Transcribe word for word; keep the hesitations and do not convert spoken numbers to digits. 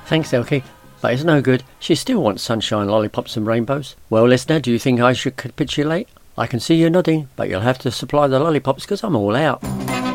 Thanks, Elkie. But it's no good. She still wants sunshine, lollipops and rainbows. Well, listener, do you think I should capitulate? I can see you nodding, but you'll have to supply the lollipops because I'm all out.